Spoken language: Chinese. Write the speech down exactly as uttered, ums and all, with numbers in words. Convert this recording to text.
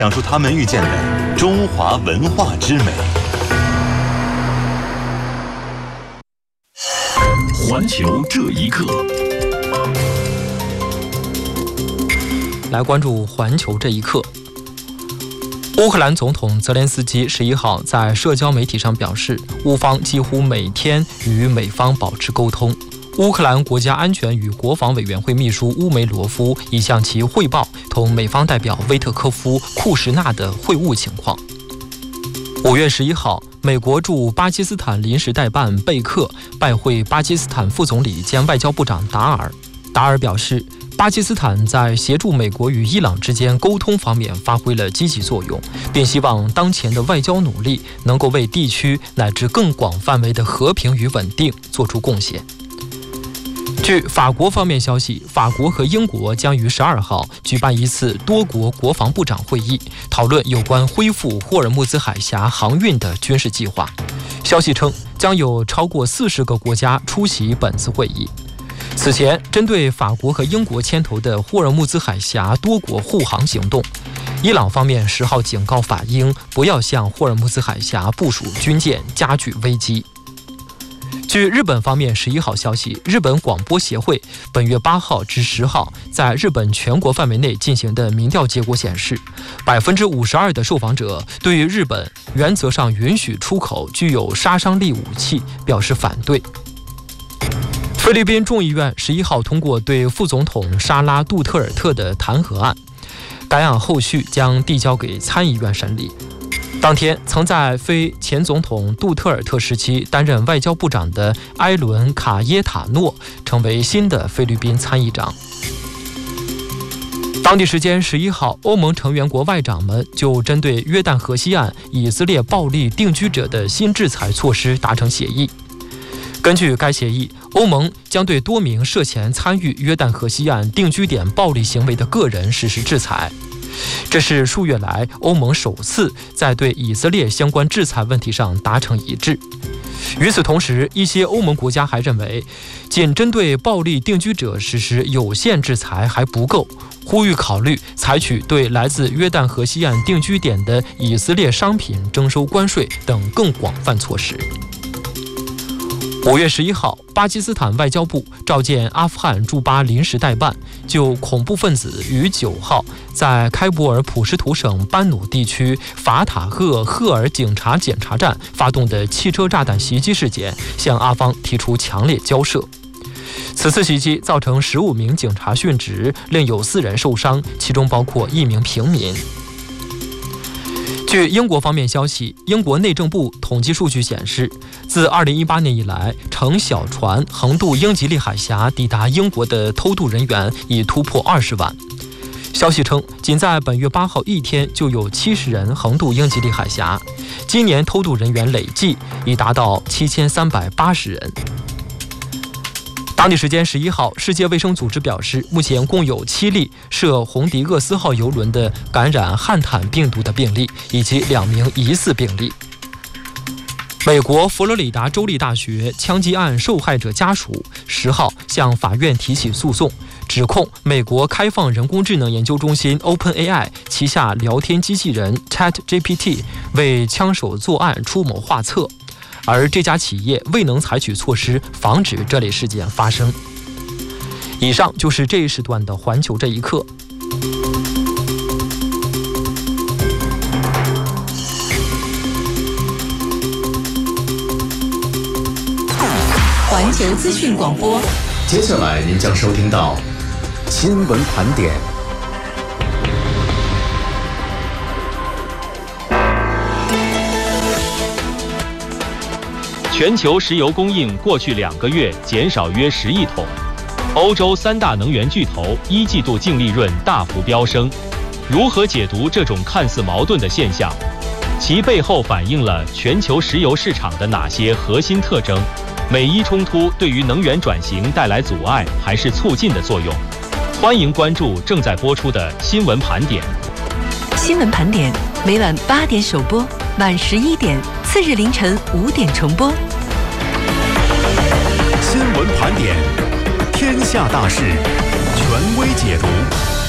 讲述他们遇见的中华文化之美。 环球这一刻， 来关注环球这一刻。乌克兰总统泽连斯基十一号在社交媒体上表示，乌方几乎每天与美方保持沟通。乌克兰国家安全与国防委员会秘书乌梅罗夫已向其汇报同美方代表威特科夫·库什纳的会晤情况。五月十一号，美国驻巴基斯坦临时代办贝克拜会巴基斯坦副总理兼外交部长达尔。达尔表示，巴基斯坦在协助美国与伊朗之间沟通方面发挥了积极作用，并希望当前的外交努力能够为地区乃至更广范围的和平与稳定做出贡献。据法国方面消息，法国和英国将于十二号举办一次多国国防部长会议，讨论有关恢复霍尔木兹海峡航运的军事计划。消息称，将有超过四十个国家出席本次会议。此前，针对法国和英国牵头的霍尔木兹海峡多国护航行动，伊朗方面十号警告法英不要向霍尔木兹海峡部署军舰，加剧危机。据日本方面十一号消息，日本广播协会本月八号至十号在日本全国范围内进行的民调结果显示，百分之五十二的受访者对于日本原则上允许出口具有杀伤力武器表示反对。菲律宾众议院十一号通过对副总统沙拉杜特尔特的弹劾案，该案后续将递交给参议院审理。当天，曾在非前总统杜特尔特时期担任外交部长的埃伦·卡耶塔诺成为新的菲律宾参议长。当地时间十一号，欧盟成员国外长们就针对约旦河西岸以色列暴力定居者的新制裁措施达成协议。根据该协议，欧盟将对多名涉嫌参与约旦河西岸定居点暴力行为的个人实施制裁。这是数月来欧盟首次在对以色列相关制裁问题上达成一致。与此同时，一些欧盟国家还认为，仅针对暴力定居者实施有限制裁还不够，呼吁考虑采取对来自约旦河西岸定居点的以色列商品征收关税等更广泛措施。五月十一号，巴基斯坦外交部召见阿富汗驻巴临时代办，就恐怖分子于九号在开伯尔普什图省班努地区法塔赫赫尔警察检查站发动的汽车炸弹袭击事件，向阿方提出强烈交涉。此次袭击造成十五名警察殉职，另有四人受伤，其中包括一名平民。据英国方面消息，英国内政部统计数据显示，自二零一八年以来，乘小船横渡英吉利海峡抵达英国的偷渡人员已突破二十万。消息称，仅在本月八号一天就有七十人横渡英吉利海峡，今年偷渡人员累计已达到七千三百八十人。当地时间十一号，世界卫生组织表示，目前共有七例涉红迪厄斯号邮轮的感染汉坦病毒的病例，以及两名疑似病例。美国佛罗里达州立大学枪击案受害者家属十号向法院提起诉讼，指控美国开放人工智能研究中心 OpenAI 旗下聊天机器人 ChatGPT 为枪手作案出谋划策，而这家企业未能采取措施防止这类事件发生。以上就是这一时段的环球这一刻。 环球资讯广播， 接下来您将收听到新闻盘点。 全球石油供应过去两个月减少约十亿桶，欧洲三大能源巨头一季度净利润大幅飙升。如何解读这种看似矛盾的现象？其背后反映了全球石油市场的哪些核心特征？美伊冲突对于能源转型带来阻碍还是促进的作用？欢迎关注正在播出的新闻盘点。 新闻盘点每晚八点首播，晚十一点，次日凌晨五点重播。 新闻盘点，天下大事，权威解读。